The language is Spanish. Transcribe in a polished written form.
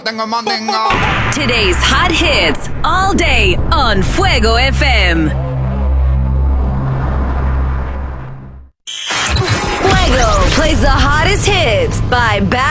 Tengo mandinga. Today's hot hits all day on Fuego FM. Fuego plays the hottest hits by Bad